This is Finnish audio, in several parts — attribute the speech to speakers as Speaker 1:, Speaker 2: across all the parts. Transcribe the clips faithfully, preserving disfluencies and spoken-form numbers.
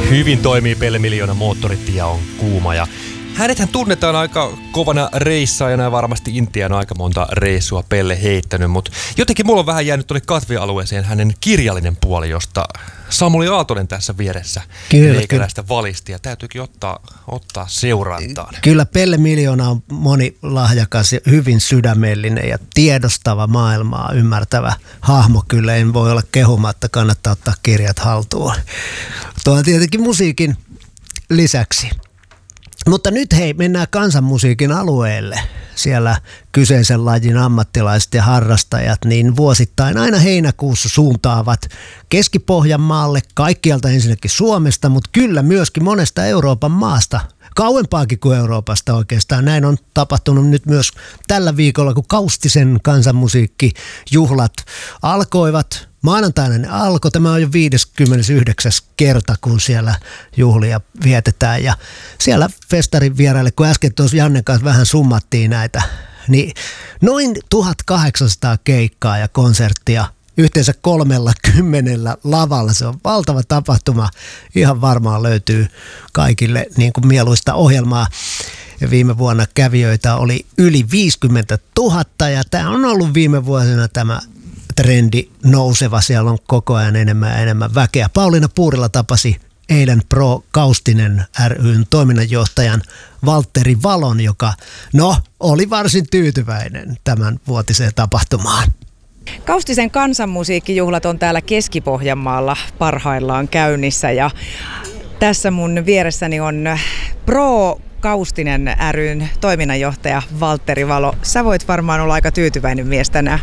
Speaker 1: Hyvin toimii Pelle Miljoona, moottoritie on kuuma ja hänethän tunnetaan aika kovana reissaajana ja varmasti Intiaan aika monta reissua Pelle heittänyt, mutta jotenkin mulla on vähän jäänyt tuonne katvealueeseen hänen kirjallinen puoli, josta Samuli Aaltonen tässä vieressä meikäläistä valisti ja täytyykin ottaa, ottaa seurantaan.
Speaker 2: Kyllä Pelle Miljoona on monilahjakas ja hyvin sydämellinen ja tiedostava maailmaa ymmärtävä hahmo. Kyllä en voi olla kehumatta, kannattaa ottaa kirjat haltuun. Tuo tietenkin musiikin lisäksi. Mutta nyt hei, mennään kansanmusiikin alueelle. Siellä kyseisen lajin ammattilaiset ja harrastajat niin vuosittain aina heinäkuussa suuntaavat Keski-Pohjanmaalle, kaikkialta ensinnäkin Suomesta, mutta kyllä myöskin monesta Euroopan maasta, kauempaakin kuin Euroopasta oikeastaan. Näin on tapahtunut nyt myös tällä viikolla, kun Kaustisen kansanmusiikkijuhlat alkoivat. Maanantaina ne alkoi. Tämä on jo viideskymmenesyhdeksäs kerta, kun siellä juhlia vietetään. Ja siellä festarin vieraille, kun äsken tuossa Jannen kanssa vähän summattiin näitä, niin noin tuhatkahdeksansataa keikkaa ja konserttia yhteensä kolmella kymmenellä lavalla. Se on valtava tapahtuma. Ihan varmaan löytyy kaikille niin kuin mieluista ohjelmaa. Ja viime vuonna kävijöitä oli yli viisikymmentätuhatta ja tämä on ollut viime vuosina tämä trendi nouseva. Siellä on koko ajan enemmän ja enemmän väkeä. Pauliina Puurila tapasi eilen Pro Kaustinen ry:n toiminnanjohtajan Valtteri Valon, joka no, oli varsin tyytyväinen tämän vuotiseen tapahtumaan.
Speaker 3: Kaustisen kansanmusiikkijuhlat on täällä Keski-Pohjanmaalla parhaillaan käynnissä ja tässä mun vieressäni on Pro Kaustinen ry:n toiminnanjohtaja Valtteri Valo. Sä voit varmaan olla aika tyytyväinen mies tänään.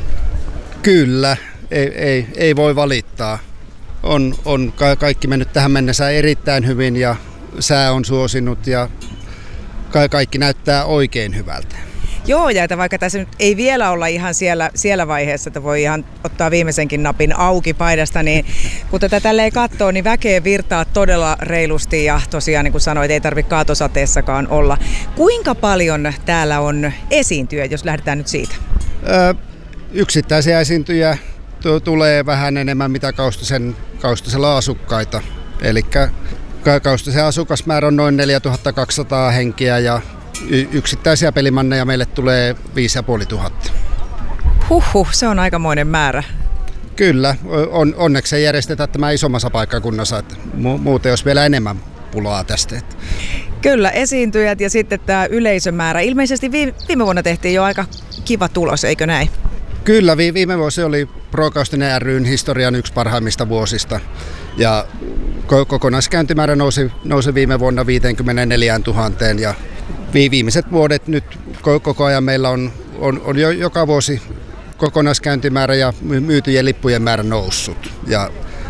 Speaker 4: Kyllä, ei, ei, ei voi valittaa. On, on kaikki mennyt tähän mennessä erittäin hyvin ja sää on suosinut ja kaikki näyttää oikein hyvältä.
Speaker 3: Joo, ja että vaikka tässä nyt ei vielä olla ihan siellä, siellä vaiheessa, että voi ihan ottaa viimeisenkin napin auki paidasta, niin kun tätä tälleen katsoo, niin väkeä virtaa todella reilusti ja tosiaan niin kuin sanoit, ei tarvitse kaatosateessakaan olla. Kuinka paljon täällä on esiintyjä, jos lähdetään nyt siitä?
Speaker 4: Ö, yksittäisiä esiintyjä t- tulee vähän enemmän mitä Kaustisen, Kaustisella asukkaita. Eli Kaustisen asukasmäärä on noin neljätuhattakaksisataa henkiä ja y- yksittäisiä pelimanneja meille tulee viisi ja puoli tuhatta.
Speaker 3: Huhhuh, se on aikamoinen määrä.
Speaker 4: Kyllä, on, onneksi ei järjestetä tämä isommassa paikkakunnassa, että mu- muuten olisi vielä enemmän pulaa tästä.
Speaker 3: Kyllä, esiintyjät ja sitten tämä yleisömäärä. Ilmeisesti viime vuonna tehtiin jo aika kiva tulos, eikö näin?
Speaker 4: Kyllä, viime vuosi oli Pro Kaustinen ry:n historian yksi parhaimmista vuosista. Ja kokonaiskäyntimäärä nousi, nousi viime vuonna viisikymmentäneljätuhatta ja viimeiset vuodet nyt koko ajan meillä on, on, on jo joka vuosi kokonaiskäyntimäärä ja myytyjen lippujen määrä noussut. Ja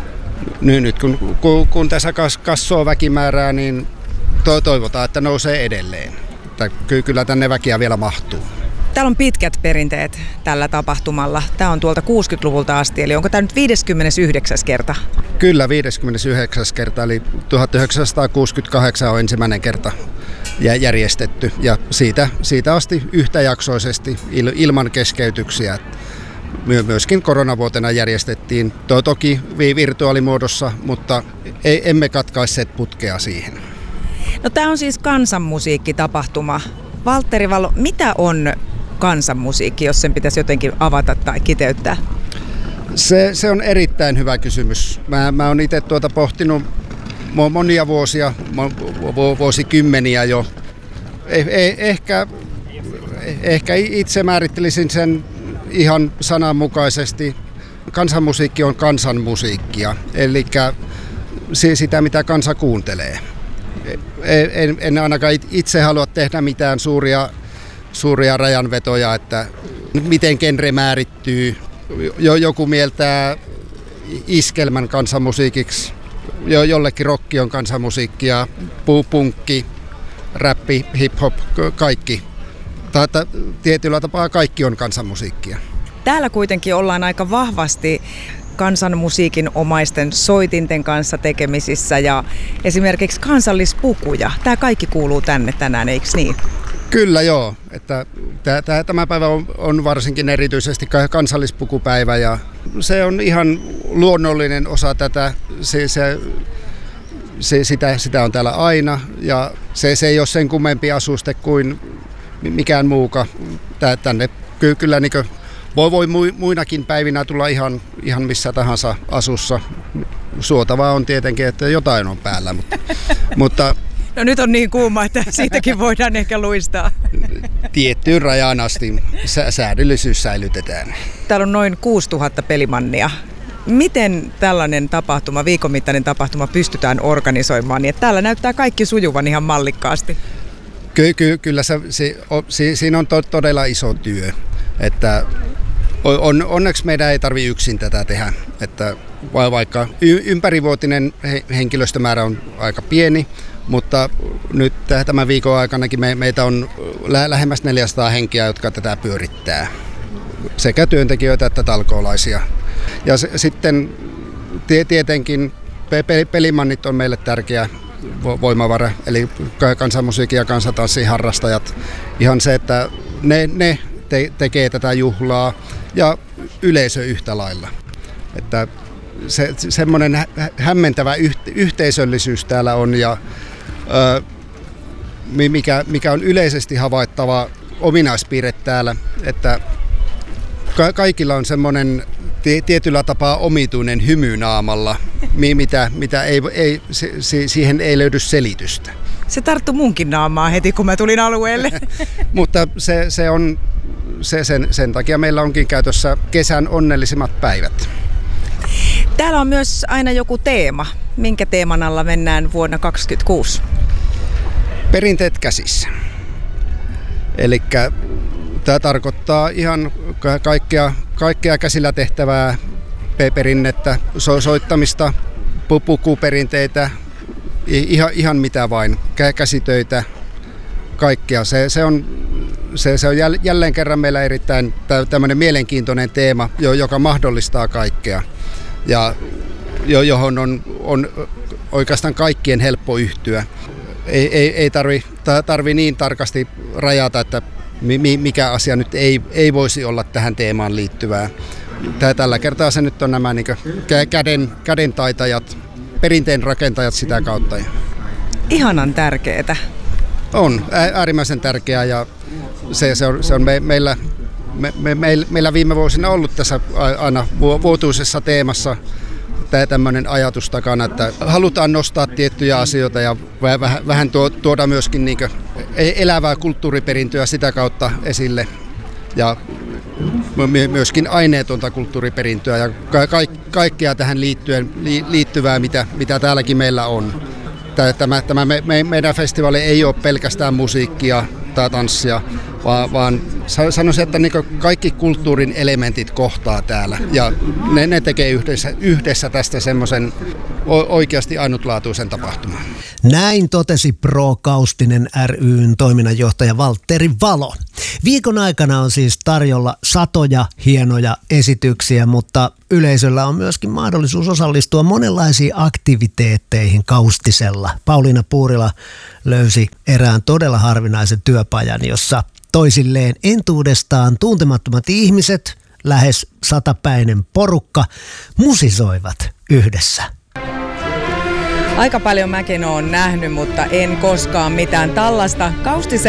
Speaker 4: nyt kun, kun, kun tässä kassoo väkimäärää, niin toivotaan, että nousee edelleen. Kyllä tänne väkiä vielä mahtuu.
Speaker 3: Täällä on pitkät perinteet tällä tapahtumalla. Tämä on tuolta kuusikymmentäluvulta asti, eli onko tämä nyt viideskymmenesyhdeksäs kerta?
Speaker 4: Kyllä, viideskymmenesyhdeksäs kerta, eli tuhatyhdeksänsataakuusikymmentäkahdeksan on ensimmäinen kerta järjestetty. Ja siitä, siitä asti yhtäjaksoisesti ilman keskeytyksiä. My, myöskin koronavuotena järjestettiin, to, toki virtuaalimuodossa, mutta ei, emme katkaisseet putkea siihen.
Speaker 3: No, tämä on siis kansanmusiikkitapahtuma. Valtteri Valo, mitä on kansanmusiikki, jos sen pitäisi jotenkin avata tai kiteyttää?
Speaker 4: Se, se on erittäin hyvä kysymys. Mä, mä oon itse tuota pohtinut monia vuosia, vuosikymmeniä jo. Eh, eh, ehkä, ehkä itse määrittelisin sen ihan sananmukaisesti. Kansanmusiikki on kansanmusiikkia, eli sitä mitä kansa kuuntelee. En, en ainakaan itse halua tehdä mitään suuria, suuria rajanvetoja, että miten genre määrittyy. Joku mieltää iskelmän kansanmusiikiksi, jollekin rokki on kansanmusiikkia, punkki, räppi, hip-hop, kaikki. Tätä, tietyllä tapaa kaikki on kansanmusiikkia.
Speaker 3: Täällä kuitenkin ollaan aika vahvasti kansanmusiikin omaisten soitinten kanssa tekemisissä ja esimerkiksi kansallispukuja. Tämä kaikki kuuluu tänne tänään, eikö niin?
Speaker 4: Kyllä joo. Että tämä päivä on, on varsinkin erityisesti kansallispukupäivä ja se on ihan luonnollinen osa tätä. Se, se, se, sitä, sitä on täällä aina ja se, se ei ole sen kummempi asuste kuin mikään muuka. Tänne ky, kyllä niin kuin voi, voi muinakin päivinä tulla ihan, ihan missä tahansa asussa. Suotavaa on tietenkin, että jotain on päällä, mutta, mutta
Speaker 3: no nyt on niin kuuma, että siitäkin voidaan ehkä luistaa.
Speaker 4: Tiettyyn rajaan asti sä, säädöllisyys säilytetään.
Speaker 3: Täällä on noin kuusituhatta pelimannia. Miten tällainen tapahtuma, viikon mittainen tapahtuma pystytään organisoimaan niin, että täällä näyttää kaikki sujuvan ihan mallikkaasti?
Speaker 4: Ky, ky, kyllä se, se, si, siinä on to, todella iso työ. Että on, onneksi meidän ei tarvitse yksin tätä tehdä. Että vaikka ympärivuotinen henkilöstömäärä on aika pieni, mutta nyt tämän viikon aikanakin me, meitä on lä- lähemmäs neljäsataa henkeä, jotka tätä pyörittää. Sekä työntekijöitä että talkoolaisia. Ja se, sitten tie, tietenkin pe- pelimannit on meille tärkeä vo- voimavara, eli kansanmusiikin ja kansantanssin harrastajat. Ihan se, että ne, ne te- tekee tätä juhlaa ja yleisö yhtä lailla. Että se, semmoinen hä- hämmentävä yht- yhteisöllisyys täällä on ja ö, mikä, mikä on yleisesti havaittava ominaispiirre täällä, että ka- kaikilla on semmoinen t- tietyllä tapaa omituinen hymy naamalla, mitä, mitä ei, ei, si- siihen ei löydy selitystä.
Speaker 3: Se tarttui munkin naamaan heti, kun mä tulin alueelle.
Speaker 4: Mutta se, se on, se, sen, sen takia meillä onkin käytössä kesän onnellisimmat päivät.
Speaker 3: Täällä on myös aina joku teema. Minkä teeman alla mennään vuonna kaksikymmentäkuusi?
Speaker 4: Perinteet käsissä. Eli tämä tarkoittaa ihan kaikkea, kaikkea käsillä tehtävää perinnettä, so, soittamista, pukuperinteitä, ihan, ihan mitä vain, käsitöitä, kaikkea. Se, se, on, se, se on jälleen kerran meillä erittäin tämmöinen mielenkiintoinen teema, joka mahdollistaa kaikkea ja johon on, on oikeastaan kaikkien helppo yhtyä. Ei, ei, ei tarvi, tarvi niin tarkasti rajata, että mikä asia nyt ei, ei voisi olla tähän teemaan liittyvää. Tällä kertaa se nyt on nämä niin käden, kädentaitajat, perinteen rakentajat sitä kautta.
Speaker 3: Ihanan tärkeetä.
Speaker 4: On äärimmäisen tärkeää ja se, se on, se on me, meillä, me, me, meillä viime vuosina ollut tässä aina vuotuisessa teemassa tämmöinen ajatus takana, että halutaan nostaa tiettyjä asioita ja vähän, vähän tuoda myöskin niin kuin elävää kulttuuriperintöä sitä kautta esille ja myöskin aineetonta kulttuuriperintöä ja ka- kaikkea tähän liittyen, liittyvää, mitä, mitä täälläkin meillä on. Tämä, tämä me, me, meidän festivaali ei ole pelkästään musiikkia tai tanssia, vaan, vaan sanoisin, että niin kaikki kulttuurin elementit kohtaa täällä ja ne, ne tekee yhdessä, yhdessä tästä semmoisen oikeasti ainutlaatuisen tapahtuman.
Speaker 2: Näin totesi Pro Kaustinen ry:n toiminnanjohtaja Valtteri Valo. Viikon aikana on siis tarjolla satoja hienoja esityksiä, mutta yleisöllä on myöskin mahdollisuus osallistua monenlaisiin aktiviteetteihin Kaustisella. Pauliina Puurila löysi erään todella harvinaisen työpajan, jossa toisilleen entuudestaan tuntemattomat ihmiset, lähes satapäinen porukka, musisoivat yhdessä.
Speaker 3: Aika paljon mäkin olen nähnyt, mutta en koskaan mitään tällaista. Kaustisen